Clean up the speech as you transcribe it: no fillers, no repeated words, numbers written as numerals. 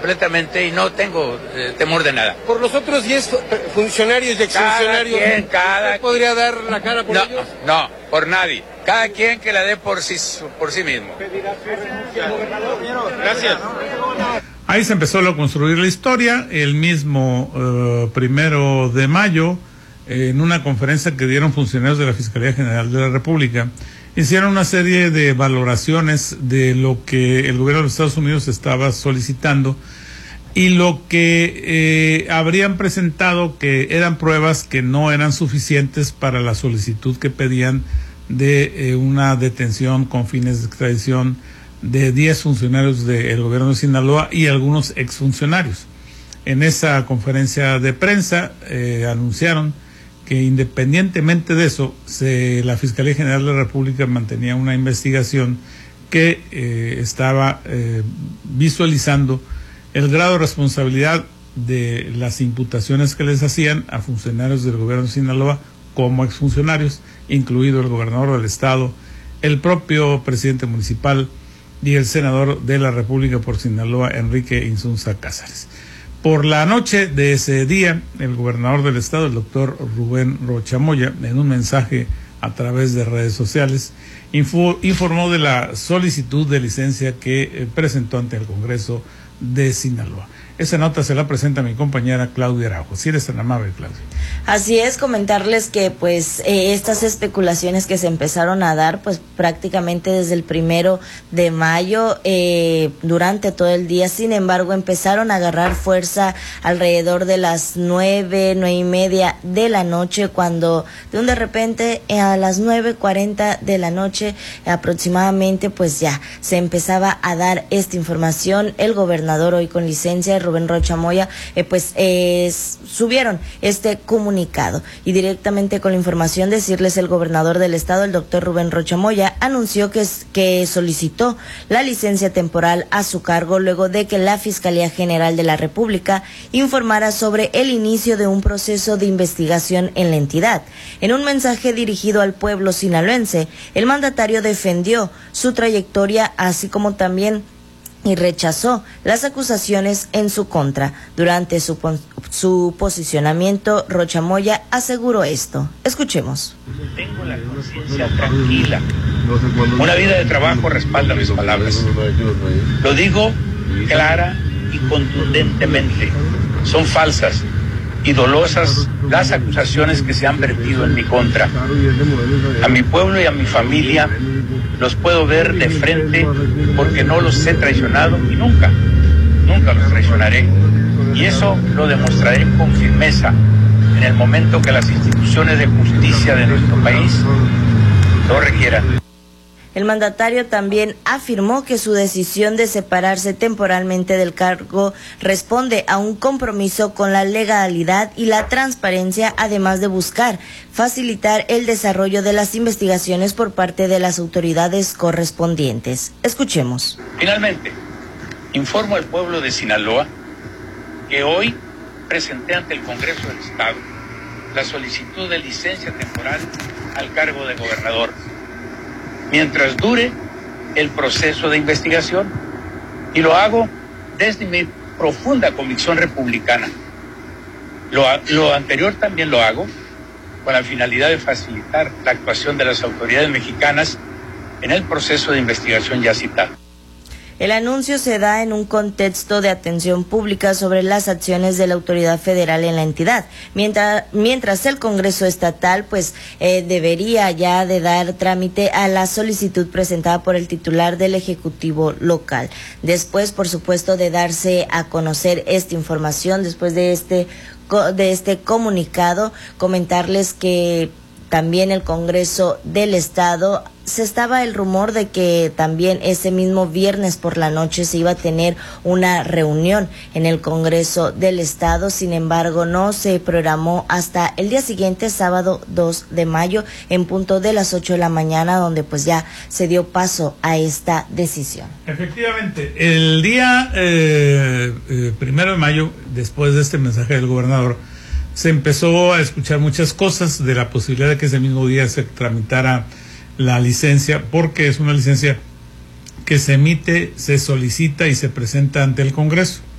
completamente y no tengo temor de nada. Por los otros 10 funcionarios y exfuncionarios, ¿usted podría dar la cara por ellos? No, por nadie. Cada quien que la dé por sí mismo. Gracias. Ahí se empezó a construir la historia. El mismo 1 de mayo, en una conferencia que dieron funcionarios de la Fiscalía General de la República, hicieron una serie de valoraciones de lo que el gobierno de los Estados Unidos estaba solicitando y lo que habrían presentado que eran pruebas que no eran suficientes para la solicitud que pedían de una detención con fines de extradición de 10 funcionarios del gobierno de Sinaloa y algunos exfuncionarios. En esa conferencia de prensa anunciaron que independientemente de eso, la Fiscalía General de la República mantenía una investigación que estaba visualizando el grado de responsabilidad de las imputaciones que les hacían a funcionarios del gobierno de Sinaloa como exfuncionarios, incluido el gobernador del estado, el propio presidente municipal y el senador de la República por Sinaloa, Enrique Insunza Cázares. Por la noche de ese día, el gobernador del estado, el doctor Rubén Rocha Moya, en un mensaje a través de redes sociales, informó de la solicitud de licencia que presentó ante el Congreso de Sinaloa. Esa nota se la presenta mi compañera Claudia Araujo. Si eres tan amable, Claudia. Así es, comentarles que pues estas especulaciones que se empezaron a dar pues prácticamente desde el 1 de mayo durante todo el día. Sin embargo, empezaron a agarrar fuerza alrededor de las 9:30 de la noche, cuando de repente a las 9:40 de la noche aproximadamente pues ya se empezaba a dar esta información. El gobernador, hoy con licencia, Rubén Rocha Moya, subieron este comunicado, y directamente con la información decirles: el gobernador del estado, el doctor Rubén Rocha Moya, anunció que solicitó la licencia temporal a su cargo luego de que la Fiscalía General de la República informara sobre el inicio de un proceso de investigación en la entidad. En un mensaje dirigido al pueblo sinaloense, el mandatario defendió su trayectoria, así como también y rechazó las acusaciones en su contra. Durante su posicionamiento, Rocha Moya aseguró esto. Escuchemos. Tengo la conciencia tranquila. Una vida de trabajo respalda mis palabras. Lo digo clara y contundentemente. Son falsas y dolosas las acusaciones que se han vertido en mi contra. A mi pueblo y a mi familia los puedo ver de frente porque no los he traicionado y nunca los traicionaré. Y eso lo demostraré con firmeza en el momento que las instituciones de justicia de nuestro país lo requieran. El mandatario también afirmó que su decisión de separarse temporalmente del cargo responde a un compromiso con la legalidad y la transparencia, además de buscar facilitar el desarrollo de las investigaciones por parte de las autoridades correspondientes. Escuchemos. Finalmente, informo al pueblo de Sinaloa que hoy presenté ante el Congreso del Estado la solicitud de licencia temporal al cargo de gobernador, mientras dure el proceso de investigación, y lo hago desde mi profunda convicción republicana. Lo anterior también lo hago con la finalidad de facilitar la actuación de las autoridades mexicanas en el proceso de investigación ya citado. El anuncio se da en un contexto de atención pública sobre las acciones de la autoridad federal en la entidad, mientras el Congreso estatal debería ya de dar trámite a la solicitud presentada por el titular del Ejecutivo local. Después, por supuesto, de darse a conocer esta información, después de este comunicado, comentarles que también el Congreso del Estado, se estaba el rumor de que también ese mismo viernes por la noche se iba a tener una reunión en el Congreso del Estado. Sin embargo, no se programó hasta el día siguiente, sábado 2 de mayo, en punto de las 8 de la mañana, donde pues ya se dio paso a esta decisión. Efectivamente, el día 1 de mayo, después de este mensaje del gobernador, se empezó a escuchar muchas cosas de la posibilidad de que ese mismo día se tramitara la licencia, porque es una licencia que se emite, se solicita y se presenta ante el Congreso.